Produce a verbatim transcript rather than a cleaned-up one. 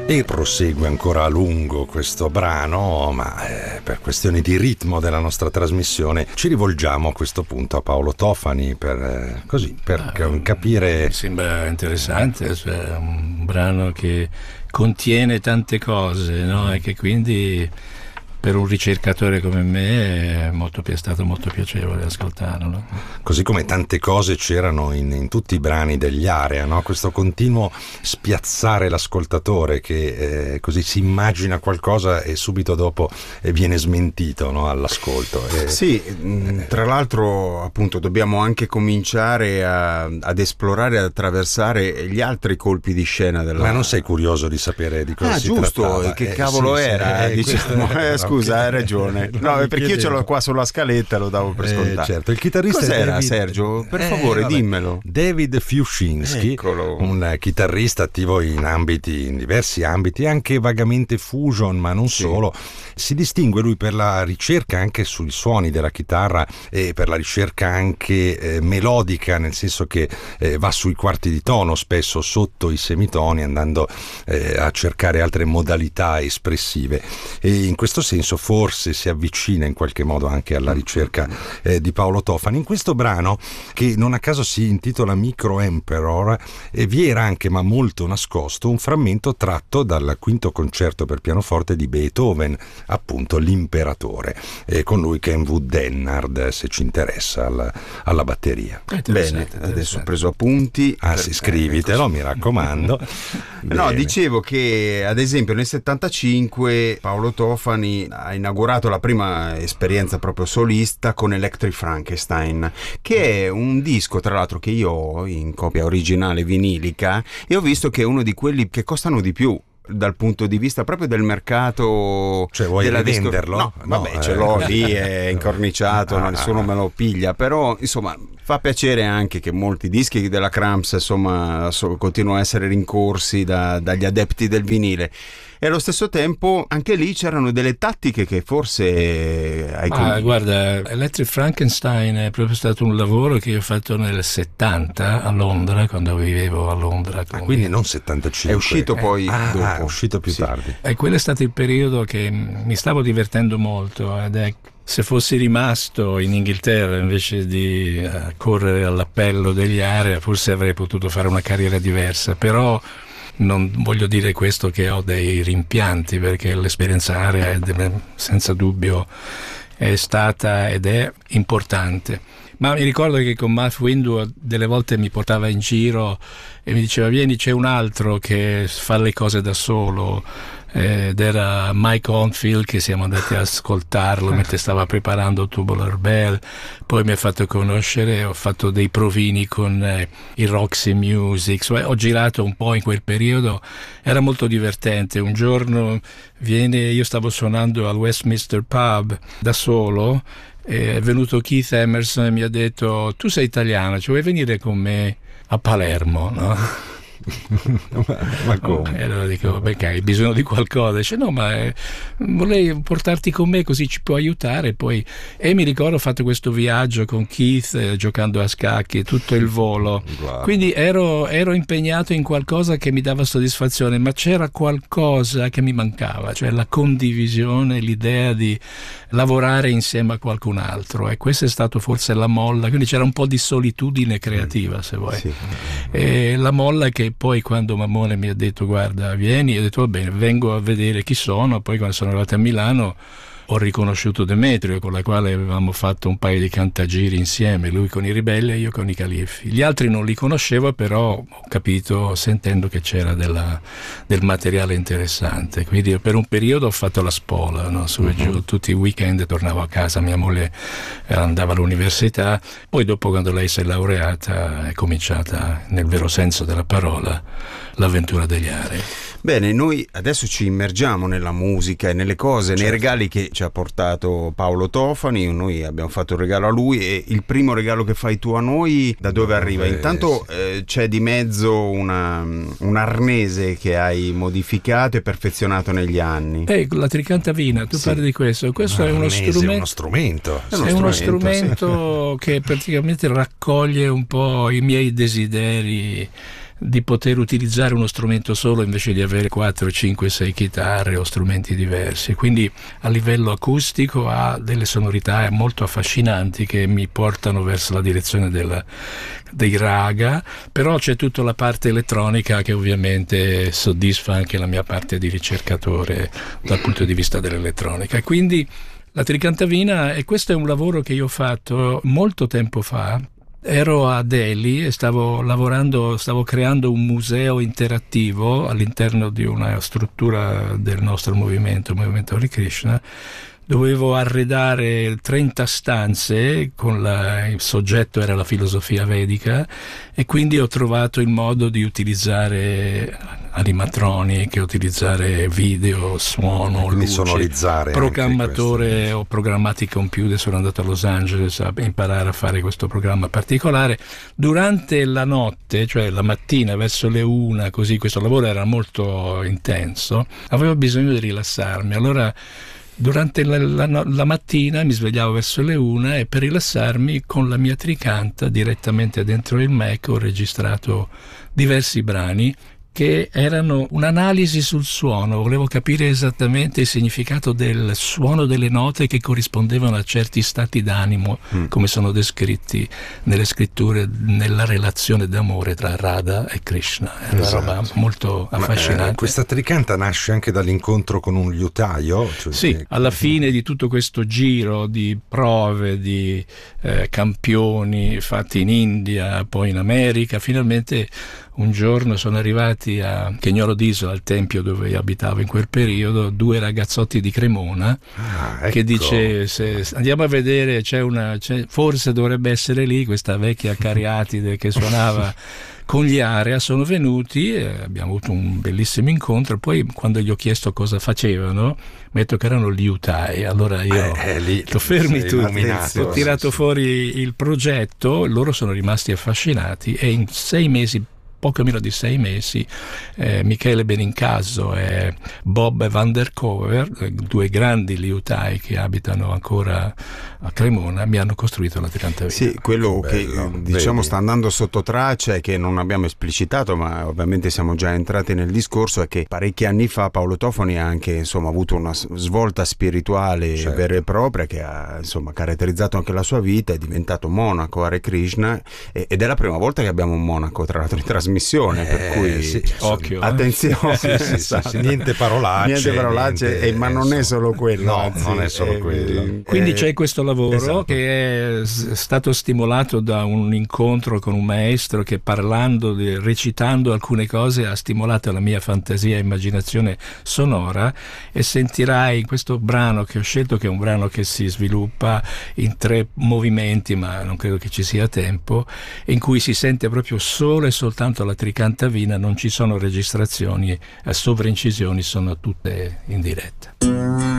E prosegue ancora a lungo questo brano, ma eh, per questioni di ritmo della nostra trasmissione ci rivolgiamo a questo punto a Paolo Tofani per eh, così per ah, capire. Mi sembra interessante, cioè un brano che contiene tante cose, no? E che quindi per un ricercatore come me è, molto, è stato molto piacevole ascoltarlo, no? Così come tante cose c'erano in, in tutti i brani degli Area, no? Questo continuo spiazzare l'ascoltatore che eh, così si immagina qualcosa e subito dopo eh, viene smentito, no? All'ascolto. E, sì, eh, tra l'altro appunto dobbiamo anche cominciare a, ad esplorare, ad attraversare gli altri colpi di scena della... Ma non sei curioso di sapere di cosa ah, si giusto, trattava? che eh, cavolo sì, era? Sì, diciamo, questo... eh, scusa, hai ragione. No, no, perché io ce l'ho qua sulla scaletta, lo davo per scontato. Eh, certo, il chitarrista cos'era David... Sergio? Per eh, favore, vabbè. dimmelo. David Fiuczynski, Eccolo. Un chitarrista attivo in ambiti, in diversi ambiti, anche vagamente fusion, ma non sì. solo. Si distingue lui per la ricerca anche sui suoni della chitarra e per la ricerca anche eh, melodica, nel senso che eh, va sui quarti di tono, spesso sotto i semitoni, andando eh, a cercare altre modalità espressive. E in questo senso forse si avvicina in qualche modo anche alla ricerca eh, di Paolo Tofani. In questo brano, che non a caso si intitola Micro Emperor, e vi era anche, ma molto nascosto, un frammento tratto dal quinto concerto per pianoforte di Beethoven, appunto l'Imperatore, e con lui Ken Wood Dennard, se ci interessa, alla, alla batteria. Bene, adesso ho preso appunti. Ah per... sì, scrivitelo, eh, mi raccomando. No, dicevo che ad esempio nel settantacinque Paolo Tofani ha inaugurato la prima esperienza proprio solista con Electric Frankenstein, che è un disco tra l'altro che io ho in copia originale vinilica e ho visto che è uno di quelli che costano di più dal punto di vista proprio del mercato. Cioè vuoi della rivenderlo? Disco... No, vabbè, no, ce l'ho eh. lì, è incorniciato, ah, nessuno me lo piglia, però insomma fa piacere anche che molti dischi della Cramps insomma so, continuano a essere rincorsi da, dagli adepti del vinile. E allo stesso tempo anche lì c'erano delle tattiche che forse hai ah, con... guarda, Electric Frankenstein è proprio stato un lavoro che io ho fatto nel settanta a Londra, quando vivevo a Londra. Ah, quindi non settantacinque. È uscito poi eh. ah, dopo. Ah, è uscito più sì. tardi. E quello è stato il periodo che mi stavo divertendo molto, ed è se fossi rimasto in Inghilterra invece di uh, correre all'appello degli Area, forse avrei potuto fare una carriera diversa, però non voglio dire questo che ho dei rimpianti, perché l'esperienza Area è delle, senza dubbio è stata ed è importante. Ma mi ricordo che con Matt Windwood delle volte mi portava in giro e mi diceva vieni, c'è un altro che fa le cose da solo, ed era Mike Oldfield, che siamo andati ad ascoltarlo mentre stava preparando Tubular Bell. Poi mi ha fatto conoscere, ho fatto dei provini con eh, il Roxy Music, cioè, ho girato un po' in quel periodo, era molto divertente. Un giorno viene, io stavo suonando al Westminster Pub da solo, è venuto Keith Emerson e mi ha detto tu sei italiano, ci vuoi venire con me a Palermo, no? Ma come? E allora dico perché hai bisogno di qualcosa? Dice no, ma eh, vorrei portarti con me così ci può aiutare. Poi e mi ricordo ho fatto questo viaggio con Keith eh, giocando a scacchi tutto il volo. Wow. Quindi ero, ero impegnato in qualcosa che mi dava soddisfazione, ma c'era qualcosa che mi mancava, cioè la condivisione, l'idea di lavorare insieme a qualcun altro, e questa è stato forse la molla. Quindi c'era un po' di solitudine creativa, se vuoi. Sì. E la molla che poi quando Mammone mi ha detto guarda vieni, io ho detto va bene, vengo a vedere chi sono. Poi quando sono arrivato a Milano ho riconosciuto Demetrio, con la quale avevamo fatto un paio di cantagiri insieme, lui con i Ribelli e io con i Califfi. Gli altri non li conoscevo, però ho capito sentendo che c'era della, del materiale interessante. Quindi per un periodo ho fatto la spola, no? Su e giù, tutti i weekend tornavo a casa, mia moglie andava all'università. Poi dopo, quando lei si è laureata, è cominciata nel vero senso della parola l'avventura degli Area. Bene, noi adesso ci immergiamo nella musica e nelle cose, certo, nei regali che ci ha portato Paolo Tofani. Noi abbiamo fatto un regalo a lui, e il primo regalo che fai tu a noi da dove arriva? Eh, Intanto sì. eh, c'è di mezzo una, un arnese che hai modificato e perfezionato negli anni. Eh, la tricantavina, tu sì. parli di questo. Questo un è uno arnese, strumento, uno strumento. È uno, è uno strumento sì. che praticamente raccoglie un po' i miei desideri di poter utilizzare uno strumento solo invece di avere quattro, cinque, sei chitarre o strumenti diversi. Quindi a livello acustico ha delle sonorità molto affascinanti che mi portano verso la direzione della, dei raga, però c'è tutta la parte elettronica che ovviamente soddisfa anche la mia parte di ricercatore dal punto di vista dell'elettronica. Quindi la Tricantavina, e questo è un lavoro che io ho fatto molto tempo fa. Ero a Delhi e stavo lavorando, stavo creando un museo interattivo all'interno di una struttura del nostro movimento, il Movimento Hare Krishna. Dovevo arredare trenta stanze, con la, il soggetto era la filosofia vedica, e quindi ho trovato il modo di utilizzare animatroniche, utilizzare video, suono, quindi luci, sonorizzare, programmatore o programmati computer. Sono andato a Los Angeles a imparare a fare questo programma particolare. Durante la notte, cioè la mattina verso le una, così, questo lavoro era molto intenso, avevo bisogno di rilassarmi. Allora durante la, la, la mattina mi svegliavo verso le una e per rilassarmi con la mia Tricanta direttamente dentro il Mac ho registrato diversi brani che erano un'analisi sul suono. Volevo capire esattamente il significato del suono delle note che corrispondevano a certi stati d'animo, mm. come sono descritti nelle scritture, nella relazione d'amore tra Radha e Krishna. È esatto. una roba molto affascinante. Ma, eh, questa Tricanta nasce anche dall'incontro con un liutaio? Cioè sì, che... alla fine di tutto questo giro di prove, di eh, campioni fatti in India, poi in America, finalmente un giorno sono arrivati a Chignoro d'Isola, al tempio dove abitavo in quel periodo, due ragazzotti di Cremona, ah, ecco. che dice se andiamo a vedere, c'è una, c'è, forse dovrebbe essere lì questa vecchia cariatide che suonava con gli Area. Sono venuti e abbiamo avuto un bellissimo incontro. Poi quando gli ho chiesto cosa facevano mi ha detto che erano liutai. Allora io eh, lì, ho fermi tutti, ho tirato sì, fuori sì. il progetto, loro sono rimasti affascinati e in sei mesi poco meno di sei mesi, eh, Michele Benincaso e Bob van der Kover, due grandi liutai che abitano ancora a Cremona, mi hanno costruito la Tricantavina. Sì, quello bello, che diciamo vedi. Sta andando sotto traccia e che non abbiamo esplicitato, ma ovviamente siamo già entrati nel discorso, è che parecchi anni fa Paolo Tofani ha anche insomma avuto una svolta spirituale certo. vera e propria che ha insomma caratterizzato anche la sua vita, è diventato monaco Hare Krishna ed è la prima volta che abbiamo un monaco tra l'altro in trasmissione. Eh, per cui sì, occhio, attenzione, eh? sì, sì, esatto. sì, sì, niente parolacce, niente parolacce niente, eh, ma non è solo quello, no, anzi, non è solo eh, quello. Eh, Quindi c'è questo lavoro esatto. che è stato stimolato da un incontro con un maestro che parlando, di, recitando alcune cose ha stimolato la mia fantasia e immaginazione sonora, e sentirai in questo brano che ho scelto, che è un brano che si sviluppa in tre movimenti, ma non credo che ci sia tempo, in cui si sente proprio solo e soltanto la Tricantavina, non ci sono registrazioni, sovraincisioni, sono tutte in diretta.